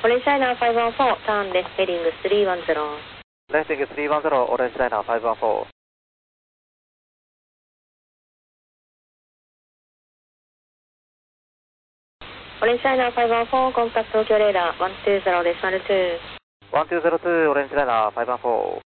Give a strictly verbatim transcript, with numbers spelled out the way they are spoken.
オレンジライナーファイブワンフォー、ターンです。ヘディングスリーワンゼロ。 レフティングスリーワンゼロ、オレンジライナーファイブワンフォー。 オレンジライナーファイブワンフォー、コンタクト東京レーダーワンツーゼロです。ワンツー。 ワンツーゼロツー、オレンジライナーファイブワンフォー。